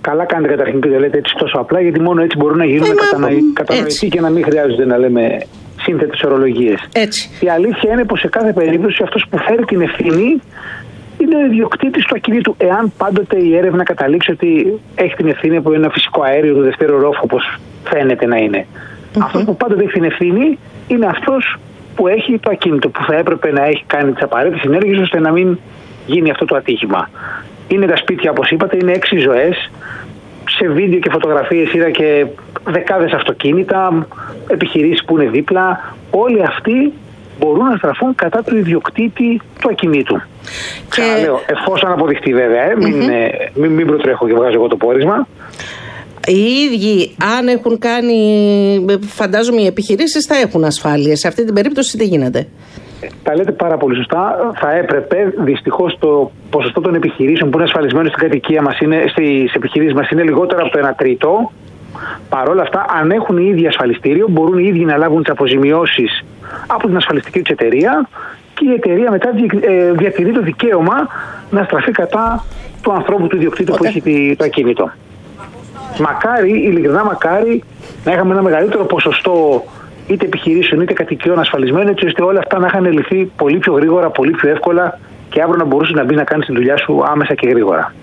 Καλά κάνετε καταρχήν και το λέτε έτσι τόσο απλά, γιατί μόνο έτσι μπορούν να γίνουν κατανοητοί και να μην χρειάζονται να λέμε σύνθετες ορολογίες. Η αλήθεια είναι πως σε κάθε περίπτωση αυτός που φέρει την ευθύνη είναι ο ιδιοκτήτης του ακινήτου. Εάν πάντοτε η έρευνα καταλήξει ότι έχει την ευθύνη από ένα φυσικό αέριο του δευτέρου ρόφου, όπως φαίνεται να είναι. Αυτός που πάντοτε έχει την ευθύνη είναι αυτός που έχει το ακίνητο, που θα έπρεπε να έχει κάνει τις απαραίτητες ενέργειες ώστε να μην γίνει αυτό το ατύχημα. Είναι τα σπίτια, όπως είπατε, είναι 6 ζωές. Σε βίντεο και φωτογραφίες είδα και δεκάδες αυτοκίνητα, επιχειρήσεις που είναι δίπλα. Όλοι αυτοί μπορούν να στραφούν κατά του ιδιοκτήτη του ακινήτου. Ξαναλέω, εφόσον αποδειχτεί βέβαια, μην προτρέχω και βγάζω εγώ το πόρισμα. Οι ίδιοι, αν έχουν κάνει, φαντάζομαι οι επιχειρήσεις θα έχουν ασφάλειες. Σε αυτή την περίπτωση τι γίνεται? Τα λέτε πάρα πολύ σωστά. Θα έπρεπε, δυστυχώς, το ποσοστό των επιχειρήσεων που είναι ασφαλισμένοι στην κατοικία μας, στις επιχειρήσεις μας, είναι λιγότερο από το 1 τρίτο. Παρ' όλα αυτά, αν έχουν οι ίδιοι ασφαλιστήριο, μπορούν οι ίδιοι να λάβουν τις αποζημιώσεις από την ασφαλιστική τους εταιρεία και η εταιρεία μετά διατηρεί το δικαίωμα να στραφεί κατά του ανθρώπου, του ιδιοκτήτη που έχει το ακίνητο. Μακάρι, ειλικρινά μακάρι, να είχαμε ένα μεγαλύτερο ποσοστό είτε επιχειρήσεων είτε κατοικιών ασφαλισμένων, έτσι ώστε όλα αυτά να είχαν λυθεί πολύ πιο γρήγορα, πολύ πιο εύκολα και αύριο να μπορούσε να μπει να κάνει τη δουλειά σου άμεσα και γρήγορα.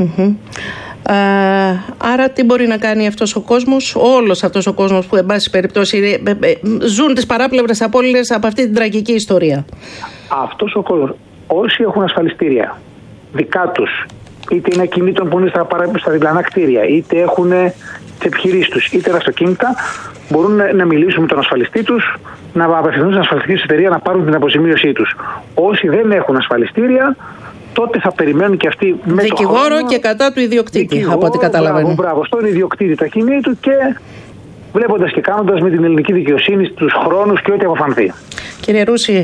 Άρα τι μπορεί να κάνει αυτός ο κόσμος, όλος αυτός ο κόσμος που εν πάση περιπτώσει ζουν τις παράπλευρες απώλειες από αυτή την τραγική ιστορία? Αυτός ο κόσμος, όσοι έχουν ασφαλιστήρια δικά τους, είτε είναι ακινήτων που είναι στα διπλανά κτίρια, είτε έχουν τις επιχειρήσεις τους, είτε αυτοκίνητα, μπορούν να μιλήσουν με τον ασφαλιστή τους, να απευθυνθούν στην ασφαλιστική τους εταιρεία να πάρουν την αποζημίωσή τους. Όσοι δεν έχουν ασφαλιστήρια, τότε θα περιμένουν και αυτοί με δικηγόρο και κατά του ιδιοκτήτη, από ό,τι καταλαβαίνω. Μπράβο, στον ιδιοκτήτη του ακινήτου και βλέποντας και κάνοντας με την ελληνική δικαιοσύνη τους χρόνους και ό,τι αποφανθεί. Κύριε Ρούση,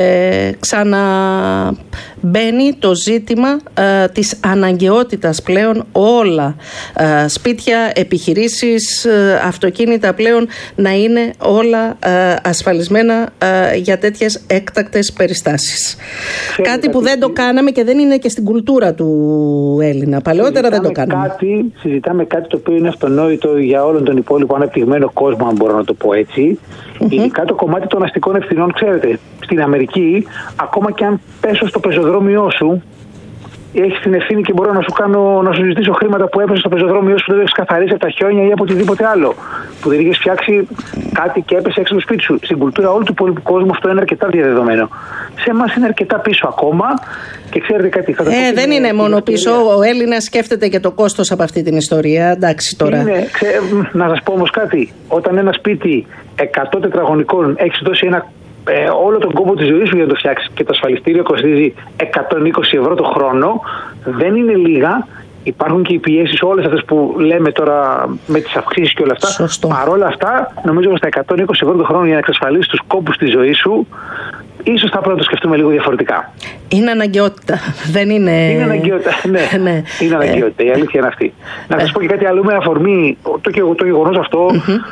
ξαναμπαίνει το ζήτημα της αναγκαιότητας πλέον όλα σπίτια, επιχειρήσεις, αυτοκίνητα πλέον να είναι όλα ασφαλισμένα για τέτοιες έκτακτες περιστάσεις. Κάτι που δεν το κάναμε και δεν είναι και στην κουλτούρα του Έλληνα. Παλαιότερα δεν το κάναμε. Συζητάμε κάτι το οποίο είναι αυτονόητο για όλον τον υπόλοιπο αναπτυγμένο κόσμο, αν μπορώ να το πω έτσι. Ειδικά το κομμάτι των αστικών ευθυνών, ξέρετε, στην Αμερική, ακόμα και αν πέσω στο πεζοδρόμιό σου, έχεις την ευθύνη και μπορώ να σου ζητήσω χρήματα που έπεσε στο πεζοδρόμιό σου, που δεν έχεις καθαρίσει από τα χιόνια ή από οτιδήποτε άλλο. Που δεν είχες φτιάξει κάτι και έπεσε έξω από το σπίτι σου. Στην κουλτούρα όλου του υπόλοιπου κόσμου αυτό είναι αρκετά διαδεδομένο. Σε εμάς είναι αρκετά πίσω ακόμα και ξέρετε κάτι. Δεν είναι μόνο πίσω. Ο Έλληνας σκέφτεται και το κόστος από αυτή την ιστορία. Εντάξει τώρα. Να σας πω όμως κάτι. Όταν ένα σπίτι 100 τετραγωνικών έχεις δώσει όλο τον κόπο της ζωής σου για να το φτιάξεις και το ασφαλιστήριο κοστίζει 120 ευρώ το χρόνο, δεν είναι λίγα. Υπάρχουν και οι πιέσεις όλες αυτές που λέμε τώρα με τις αυξήσεις και όλα αυτά. Σωστό. Παρόλα αυτά, νομίζω ότι στα 120 ευρώ το χρόνο για να εξασφαλίσεις τους κόπους της ζωής σου, ίσως θα πρέπει να το σκεφτούμε λίγο διαφορετικά. Είναι αναγκαιότητα. Δεν είναι. Είναι αναγκαιότητα. Ναι. Είναι αναγκαιότητα. Η αλήθεια είναι αυτή. Να σας πω και κάτι άλλο με αφορμή το γεγονός αυτό.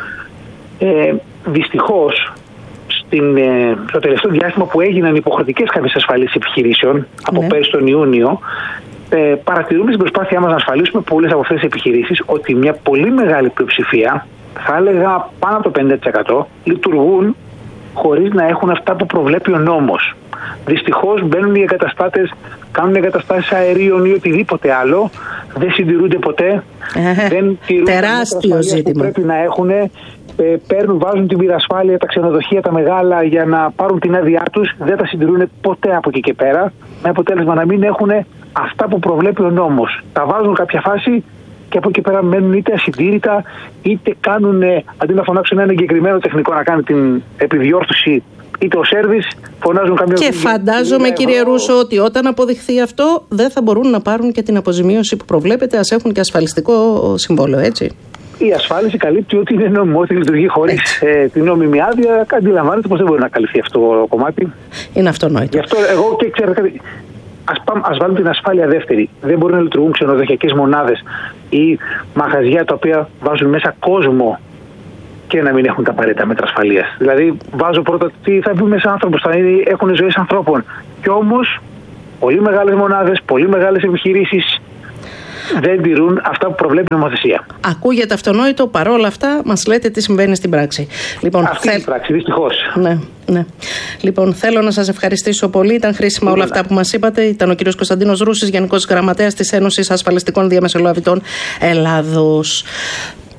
Δυστυχώς, στο τελευταίο διάστημα που έγιναν υποχρεωτικές κάποιες ασφαλίσεις επιχειρήσεων, από πέρυσι τον Ιούνιο, παρατηρούμε στην προσπάθειά μας να ασφαλίσουμε πολλές από αυτές τις επιχειρήσεις ότι μια πολύ μεγάλη πλειοψηφία, θα έλεγα πάνω από το 50%, λειτουργούν χωρίς να έχουν αυτά που προβλέπει ο νόμος. Δυστυχώς μπαίνουν οι εγκαταστάτες, κάνουν εγκαταστάσεις αερίων ή οτιδήποτε άλλο, δεν συντηρούνται ποτέ, δεν τηρούν τεράστιο τα ζήτημα που πρέπει να έχουν. Βάζουν την πυρασφάλεια, τα ξενοδοχεία, τα μεγάλα για να πάρουν την άδειά τους, δεν τα συντηρούν ποτέ από εκεί και πέρα, με αποτέλεσμα να μην έχουν αυτά που προβλέπει ο νόμος. Τα βάζουν κάποια φάση και από εκεί πέρα μένουν είτε ασυντήρητα, είτε κάνουν, αντί να φωνάξουν ένα εγκεκριμένο τεχνικό να κάνει την επιδιόρθωση ή το σέρβις, φωνάζουν καμία. Και φαντάζομαι, κύριε Ρούσο, ότι όταν αποδειχθεί αυτό, δεν θα μπορούν να πάρουν και την αποζημίωση που προβλέπεται, ας έχουν και ασφαλιστικό συμβόλαιο, έτσι. Η ασφάλιση καλύπτει ότι είναι νόμιμο, ότι λειτουργεί χωρίς την νόμιμη άδεια. Αντιλαμβάνεται πως δεν μπορεί να καλυφθεί αυτό το κομμάτι. Είναι αυτονόητο. Γι' αυτό εγώ και ξέρω κάτι. Ας βάλουμε την ασφάλεια δεύτερη. Δεν μπορούν να λειτουργούν ξενοδοχειακές μονάδες ή μαγαζιά τα οποία βάζουν μέσα κόσμο και να μην έχουν τα απαραίτητα μέτρα ασφαλείας. Δηλαδή, βάζω πρώτα τι θα μπει μέσα άνθρωπος, θα έχουν ζωές ανθρώπων. Κι όμως, πολύ μεγάλες μονάδες, πολύ μεγάλες επιχειρήσεις δεν τηρούν αυτά που προβλέπει η νομοθεσία. Ακούγεται αυτονόητο, παρόλα αυτά μας λέτε τι συμβαίνει στην πράξη. Λοιπόν, αυτή είναι η πράξη, δυστυχώς. Ναι. Λοιπόν, θέλω να σας ευχαριστήσω πολύ. Ήταν χρήσιμα όλα αυτά που μας είπατε. Ήταν ο κύριος Κωνσταντίνος Ρούσης, Γενικός Γραμματέας της Ένωσης Ασφαλιστικών Διαμεσολαβητών Ελλάδος.